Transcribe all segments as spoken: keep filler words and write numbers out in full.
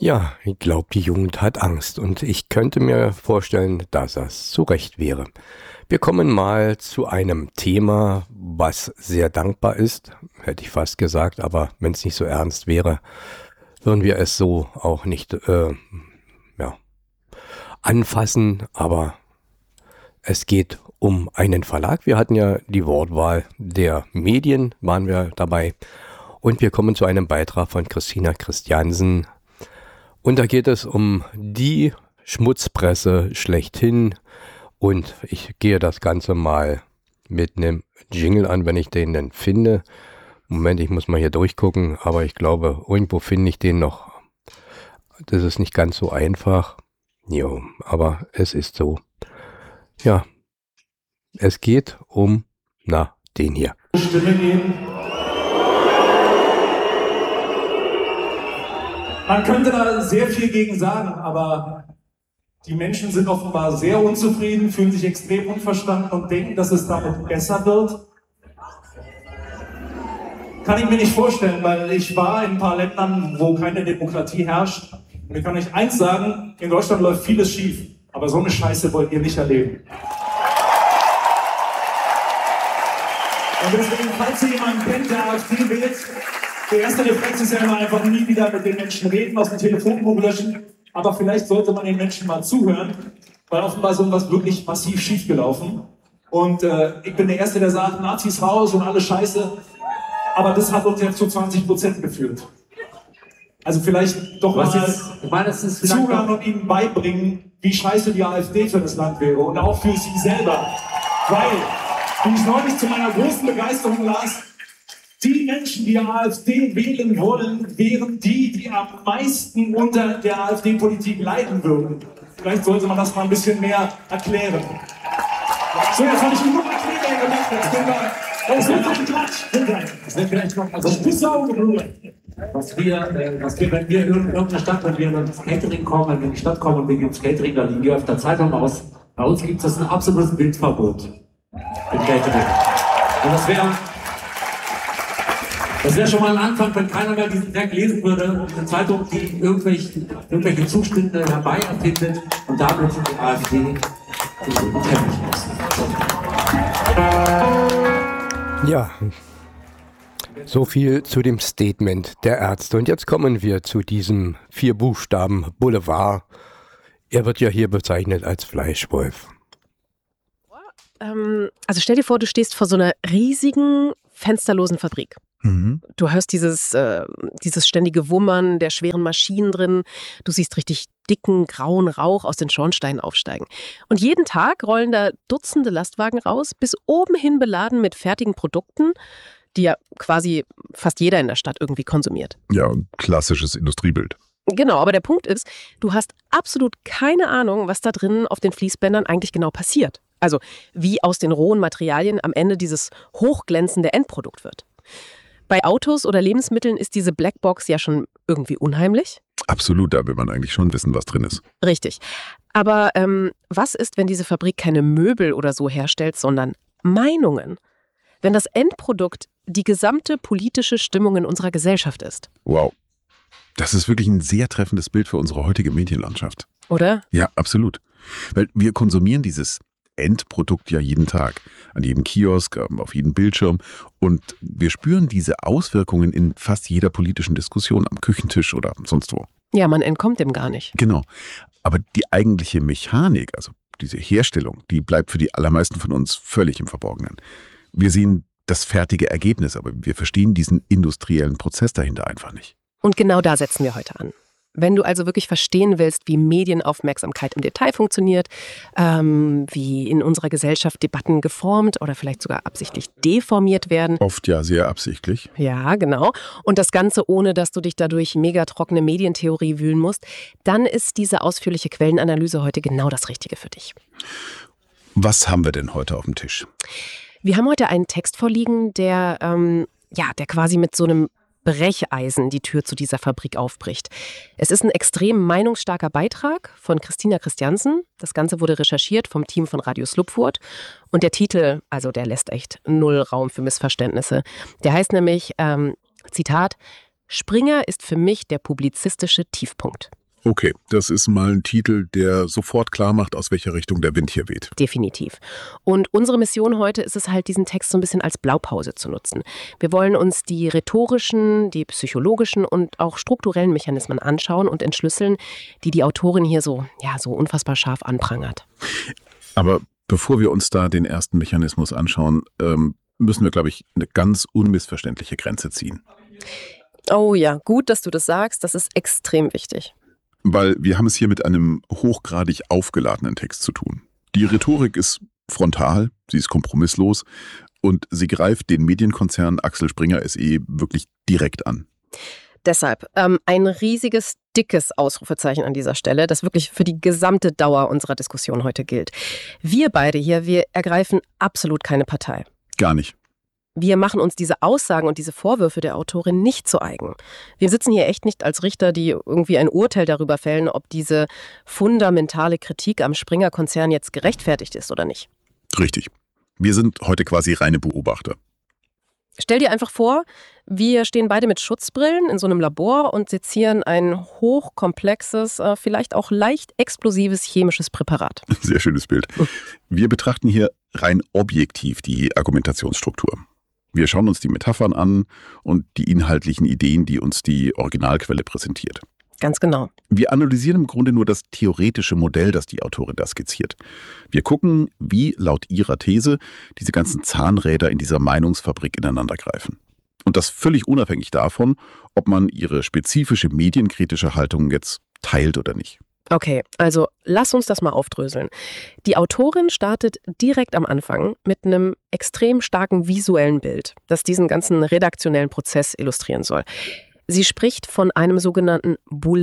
Ja, ich glaube, die Jugend hat Angst und ich könnte mir vorstellen, dass das zu Recht wäre. Wir kommen mal zu einem Thema, was sehr dankbar ist, hätte ich fast gesagt, aber wenn es nicht so ernst wäre, würden wir es so auch nicht äh, ja, anfassen, aber es geht um einen Verlag. Wir hatten ja die Wortwahl der Medien, waren wir dabei und wir kommen zu einem Beitrag von Christina Christiansen. Und da geht es um die Schmutzpresse schlechthin und ich gehe das Ganze mal mit einem Jingle an, wenn ich den denn finde. Moment, ich muss mal hier durchgucken, aber ich glaube, irgendwo finde ich den noch. Das ist nicht ganz so einfach. Jo, aber es ist so. Ja, es geht um, na, den hier. Stimme geben. Man könnte da sehr viel gegen sagen, aber die Menschen sind offenbar sehr unzufrieden, fühlen sich extrem unverstanden und denken, dass es damit besser wird. Kann ich mir nicht vorstellen, weil ich war in ein paar Ländern, wo keine Demokratie herrscht. Und ich kann euch eins sagen, in Deutschland läuft vieles schief, aber so eine Scheiße wollt ihr nicht erleben. Und deswegen, falls ihr jemanden kennt, der AfD wählt, der erste Reflex ist ja immer einfach nie wieder mit den Menschen reden, aus dem Telefonbuch löschen. Aber vielleicht sollte man den Menschen mal zuhören, weil offenbar ist irgendwas wirklich massiv schiefgelaufen. Und äh, ich bin der Erste, der sagt, Nazis raus und alles Scheiße. Aber das hat uns jetzt zu zwanzig Prozent geführt. Also vielleicht doch Was mal ist, ich meine, das ist zuhören und ihnen beibringen, wie scheiße die AfD für das Land wäre. Und auch für sie selber. Weil, wie ich neulich zu meiner großen Begeisterung las, die Menschen, die AfD wählen wollen, wären die, die am meisten unter der AfD-Politik leiden würden. Vielleicht sollte man das mal ein bisschen mehr erklären. So, jetzt habe ich genug Erklärung gemacht. Jetzt können wir... Das wird doch Quatsch. Das wäre vielleicht noch, also was wir, äh, was wir, wenn wir in irgendeiner Stadt, wenn wir ins Catering kommen, wenn wir in die Stadt kommen und wir gehen ins Catering, da liegen wir auf der Zeitung aus. Bei uns gibt es ein absolutes Bildverbot im Catering. Und das wäre Das wäre schon mal ein Anfang, wenn keiner mehr diesen Text lesen würde, eine Zeitung, die irgendwelche, irgendwelche Zustände herbei erfindet und damit die AfD den Teppich muss. Ja, so viel zu dem Statement der Ärzte. Und jetzt kommen wir zu diesem vier Buchstaben Boulevard. Er wird ja hier bezeichnet als Fleischwolf. Ähm, also stell dir vor, du stehst vor so einer riesigen, fensterlosen Fabrik. Mhm. Du hörst dieses, äh, dieses ständige Wummern der schweren Maschinen drin. Du siehst richtig dicken, grauen Rauch aus den Schornsteinen aufsteigen. Und jeden Tag rollen da Dutzende Lastwagen raus, bis oben hin beladen mit fertigen Produkten, die ja quasi fast jeder in der Stadt irgendwie konsumiert. Ja, ein klassisches Industriebild. Genau, aber der Punkt ist, du hast absolut keine Ahnung, was da drinnen auf den Fließbändern eigentlich genau passiert. Also wie aus den rohen Materialien am Ende dieses hochglänzende Endprodukt wird. Bei Autos oder Lebensmitteln ist diese Blackbox ja schon irgendwie unheimlich. Absolut, da will man eigentlich schon wissen, was drin ist. Richtig. Aber ähm, was ist, wenn diese Fabrik keine Möbel oder so herstellt, sondern Meinungen? Wenn das Endprodukt die gesamte politische Stimmung in unserer Gesellschaft ist. Wow. Das ist wirklich ein sehr treffendes Bild für unsere heutige Medienlandschaft. Oder? Ja, absolut. Weil wir konsumieren dieses Endprodukt ja jeden Tag. An jedem Kiosk, auf jedem Bildschirm. Und wir spüren diese Auswirkungen in fast jeder politischen Diskussion am Küchentisch oder sonst wo. Ja, man entkommt dem gar nicht. Genau. Aber die eigentliche Mechanik, also diese Herstellung, die bleibt für die allermeisten von uns völlig im Verborgenen. Wir sehen das fertige Ergebnis, aber wir verstehen diesen industriellen Prozess dahinter einfach nicht. Und genau da setzen wir heute an. Wenn du also wirklich verstehen willst, wie Medienaufmerksamkeit im Detail funktioniert, ähm, wie in unserer Gesellschaft Debatten geformt oder vielleicht sogar absichtlich deformiert werden. Oft ja sehr absichtlich. Ja, genau. Und das Ganze ohne, dass du dich dadurch mega trockene Medientheorie wühlen musst, dann ist diese ausführliche Quellenanalyse heute genau das Richtige für dich. Was haben wir denn heute auf dem Tisch? Wir haben heute einen Text vorliegen, der, ähm, ja, der quasi mit so einem Brecheisen die Tür zu dieser Fabrik aufbricht. Es ist ein extrem meinungsstarker Beitrag von Christina Christiansen. Das Ganze wurde recherchiert vom Team von Radio Slupfurt. Und der Titel, also der lässt echt null Raum für Missverständnisse. Der heißt nämlich, ähm, Zitat, Springer ist für mich der publizistische Tiefpunkt. Okay, das ist mal ein Titel, der sofort klar macht, aus welcher Richtung der Wind hier weht. Definitiv. Und unsere Mission heute ist es halt, diesen Text so ein bisschen als Blaupause zu nutzen. Wir wollen uns die rhetorischen, die psychologischen und auch strukturellen Mechanismen anschauen und entschlüsseln, die die Autorin hier so, ja, so unfassbar scharf anprangert. Aber bevor wir uns da den ersten Mechanismus anschauen, ähm, müssen wir, glaube ich, eine ganz unmissverständliche Grenze ziehen. Oh ja, gut, dass du das sagst. Das ist extrem wichtig. Weil wir haben es hier mit einem hochgradig aufgeladenen Text zu tun. Die Rhetorik ist frontal, sie ist kompromisslos und sie greift den Medienkonzern Axel Springer S E wirklich direkt an. Deshalb ähm, ein riesiges, dickes Ausrufezeichen an dieser Stelle, das wirklich für die gesamte Dauer unserer Diskussion heute gilt. Wir beide hier, wir ergreifen absolut keine Partei. Gar nicht. Wir machen uns diese Aussagen und diese Vorwürfe der Autorin nicht zu eigen. Wir sitzen hier echt nicht als Richter, die irgendwie ein Urteil darüber fällen, ob diese fundamentale Kritik am Springer-Konzern jetzt gerechtfertigt ist oder nicht. Richtig. Wir sind heute quasi reine Beobachter. Stell dir einfach vor, wir stehen beide mit Schutzbrillen in so einem Labor und sezieren ein hochkomplexes, vielleicht auch leicht explosives chemisches Präparat. Sehr schönes Bild. Wir betrachten hier rein objektiv die Argumentationsstruktur. Wir schauen uns die Metaphern an und die inhaltlichen Ideen, die uns die Originalquelle präsentiert. Ganz genau. Wir analysieren im Grunde nur das theoretische Modell, das die Autorin da skizziert. Wir gucken, wie laut ihrer These diese ganzen Zahnräder in dieser Meinungsfabrik ineinander greifen. Und das völlig unabhängig davon, ob man ihre spezifische medienkritische Haltung jetzt teilt oder nicht. Okay, also lass uns das mal aufdröseln. Die Autorin startet direkt am Anfang mit einem extrem starken visuellen Bild, das diesen ganzen redaktionellen Prozess illustrieren soll. Sie spricht von einem sogenannten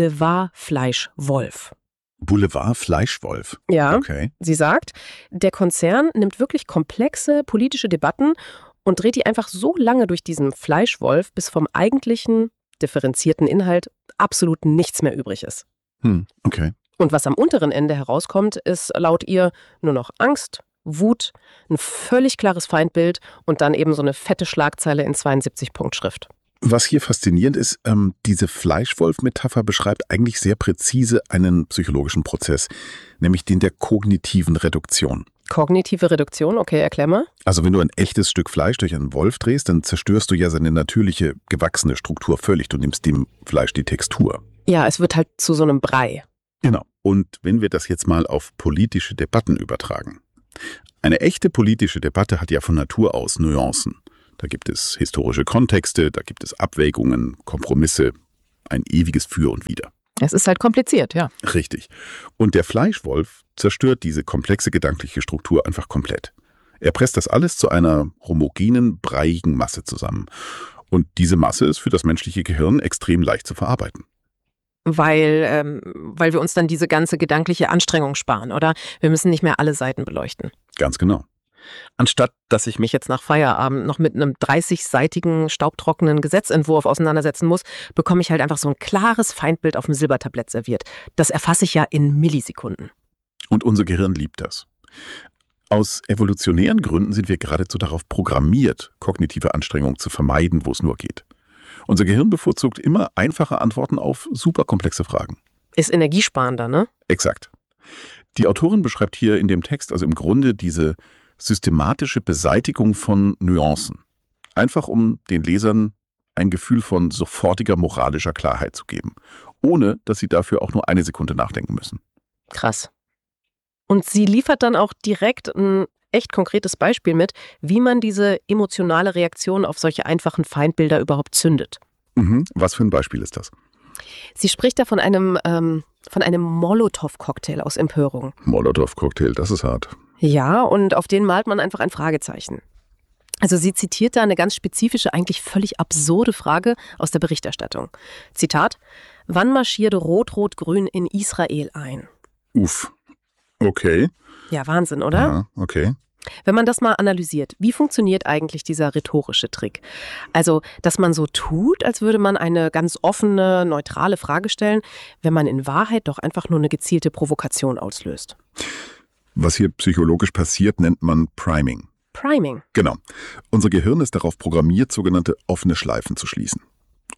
Boulevard-Fleischwolf. Boulevard-Fleischwolf? Ja, okay. Sie sagt, der Konzern nimmt wirklich komplexe politische Debatten und dreht die einfach so lange durch diesen Fleischwolf, bis vom eigentlichen, differenzierten Inhalt absolut nichts mehr übrig ist. Hm, okay. Und was am unteren Ende herauskommt, ist laut ihr nur noch Angst, Wut, ein völlig klares Feindbild und dann eben so eine fette Schlagzeile in zweiundsiebzig Punkt Schrift. Was hier faszinierend ist, ähm, diese Fleischwolf-Metapher beschreibt eigentlich sehr präzise einen psychologischen Prozess, nämlich den der kognitiven Reduktion. Kognitive Reduktion, okay, erklär mal. Also wenn du ein echtes Stück Fleisch durch einen Wolf drehst, dann zerstörst du ja seine natürliche, gewachsene Struktur völlig. Du nimmst dem Fleisch die Textur. Ja, es wird halt zu so einem Brei. Genau. Und wenn wir das jetzt mal auf politische Debatten übertragen. Eine echte politische Debatte hat ja von Natur aus Nuancen. Da gibt es historische Kontexte, da gibt es Abwägungen, Kompromisse, ein ewiges Für und Wider. Es ist halt kompliziert, ja. Richtig. Und der Fleischwolf zerstört diese komplexe gedankliche Struktur einfach komplett. Er presst das alles zu einer homogenen, breiigen Masse zusammen. Und diese Masse ist für das menschliche Gehirn extrem leicht zu verarbeiten. Weil, ähm, weil wir uns dann diese ganze gedankliche Anstrengung sparen, oder? Wir müssen nicht mehr alle Seiten beleuchten. Ganz genau. Anstatt, dass ich mich jetzt nach Feierabend noch mit einem dreißigseitigen, staubtrockenen Gesetzentwurf auseinandersetzen muss, bekomme ich halt einfach so ein klares Feindbild auf dem Silbertablett serviert. Das erfasse ich ja in Millisekunden. Und unser Gehirn liebt das. Aus evolutionären Gründen sind wir geradezu darauf programmiert, kognitive Anstrengung zu vermeiden, wo es nur geht. Unser Gehirn bevorzugt immer einfache Antworten auf superkomplexe Fragen. Ist energiesparender, ne? Exakt. Die Autorin beschreibt hier in dem Text also im Grunde diese systematische Beseitigung von Nuancen. Einfach um den Lesern ein Gefühl von sofortiger moralischer Klarheit zu geben, ohne dass sie dafür auch nur eine Sekunde nachdenken müssen. Krass. Und sie liefert dann auch direkt ein echt konkretes Beispiel mit, wie man diese emotionale Reaktion auf solche einfachen Feindbilder überhaupt zündet. Mhm. Was für ein Beispiel ist das? Sie spricht da von einem, ähm, von einem Molotow-Cocktail aus Empörung. Molotow-Cocktail, das ist hart. Ja, und auf den malt man einfach ein Fragezeichen. Also sie zitiert da eine ganz spezifische, eigentlich völlig absurde Frage aus der Berichterstattung. Zitat: Wann marschierte Rot-Rot-Grün in Israel ein? Uff. Okay. Ja, Wahnsinn, oder? Ja, okay. Wenn man das mal analysiert, wie funktioniert eigentlich dieser rhetorische Trick? Also, dass man so tut, als würde man eine ganz offene, neutrale Frage stellen, wenn man in Wahrheit doch einfach nur eine gezielte Provokation auslöst. Was hier psychologisch passiert, nennt man Priming. Priming. Genau. Unser Gehirn ist darauf programmiert, sogenannte offene Schleifen zu schließen.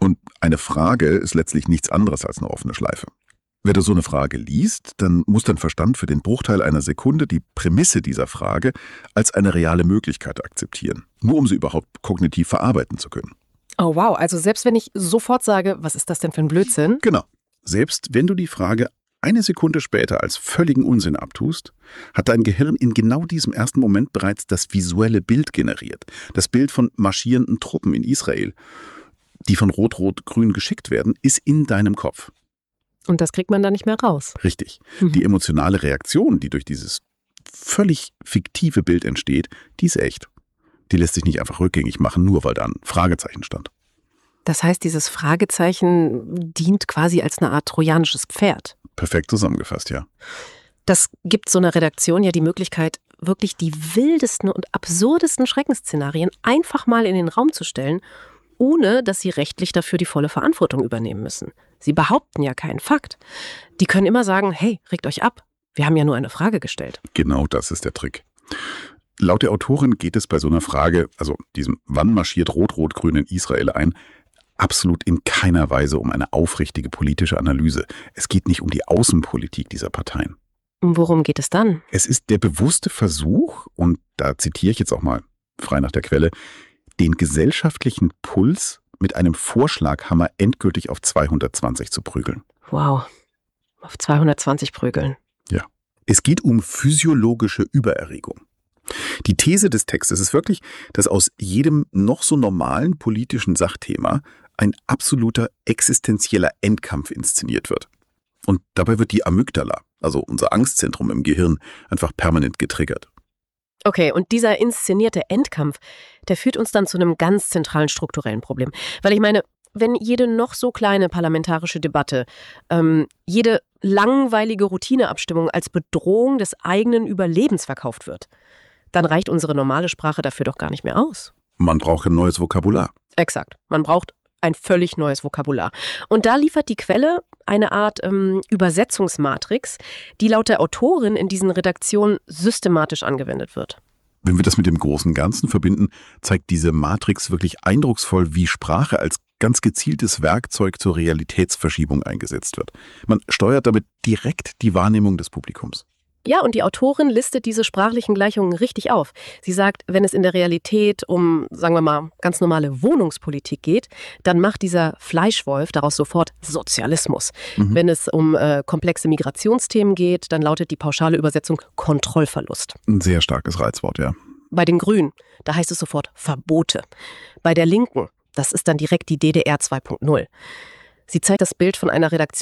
Und eine Frage ist letztlich nichts anderes als eine offene Schleife. Wenn du so eine Frage liest, dann muss dein Verstand für den Bruchteil einer Sekunde die Prämisse dieser Frage als eine reale Möglichkeit akzeptieren, nur um sie überhaupt kognitiv verarbeiten zu können. Oh wow, also selbst wenn ich sofort sage, was ist das denn für ein Blödsinn? Genau. Selbst wenn du die Frage eine Sekunde später als völligen Unsinn abtust, hat dein Gehirn in genau diesem ersten Moment bereits das visuelle Bild generiert. Das Bild von marschierenden Truppen in Israel, die von Rot-Rot-Grün geschickt werden, ist in deinem Kopf. Und das kriegt man dann nicht mehr raus. Richtig. Mhm. Die emotionale Reaktion, die durch dieses völlig fiktive Bild entsteht, die ist echt. Die lässt sich nicht einfach rückgängig machen, nur weil da ein Fragezeichen stand. Das heißt, dieses Fragezeichen dient quasi als eine Art trojanisches Pferd. Perfekt zusammengefasst, ja. Das gibt so einer Redaktion ja die Möglichkeit, wirklich die wildesten und absurdesten Schreckensszenarien einfach mal in den Raum zu stellen, ohne dass sie rechtlich dafür die volle Verantwortung übernehmen müssen. Sie behaupten ja keinen Fakt. Die können immer sagen, hey, regt euch ab. Wir haben ja nur eine Frage gestellt. Genau das ist der Trick. Laut der Autorin geht es bei so einer Frage, also diesem Wann marschiert Rot-Rot-Grün in Israel ein, absolut in keiner Weise um eine aufrichtige politische Analyse. Es geht nicht um die Außenpolitik dieser Parteien. Worum geht es dann? Es ist der bewusste Versuch, und da zitiere ich jetzt auch mal frei nach der Quelle, den gesellschaftlichen Puls mit einem Vorschlaghammer endgültig auf zweihundertzwanzig zu prügeln. Wow, auf zweihundertzwanzig prügeln. Ja. Es geht um physiologische Übererregung. Die These des Textes ist wirklich, dass aus jedem noch so normalen politischen Sachthema ein absoluter existenzieller Endkampf inszeniert wird. Und dabei wird die Amygdala, also unser Angstzentrum im Gehirn, einfach permanent getriggert. Okay, und dieser inszenierte Endkampf, der führt uns dann zu einem ganz zentralen strukturellen Problem. Weil ich meine, wenn jede noch so kleine parlamentarische Debatte, ähm, jede langweilige Routineabstimmung als Bedrohung des eigenen Überlebens verkauft wird, dann reicht unsere normale Sprache dafür doch gar nicht mehr aus. Man braucht ein neues Vokabular. Exakt. Man braucht ein völlig neues Vokabular. Und da liefert die Quelle eine Art ähm, Übersetzungsmatrix, die laut der Autorin in diesen Redaktionen systematisch angewendet wird. Wenn wir das mit dem großen Ganzen verbinden, zeigt diese Matrix wirklich eindrucksvoll, wie Sprache als ganz gezieltes Werkzeug zur Realitätsverschiebung eingesetzt wird. Man steuert damit direkt die Wahrnehmung des Publikums. Ja, und die Autorin listet diese sprachlichen Gleichungen richtig auf. Sie sagt, wenn es in der Realität um, sagen wir mal, ganz normale Wohnungspolitik geht, dann macht dieser Fleischwolf daraus sofort Sozialismus. Mhm. Wenn es um äh, komplexe Migrationsthemen geht, dann lautet die pauschale Übersetzung Kontrollverlust. Ein sehr starkes Reizwort, ja. Bei den Grünen, da heißt es sofort Verbote. Bei der Linken, das ist dann direkt die D D R zwei Punkt null. Sie zeigt das Bild von einer Redaktion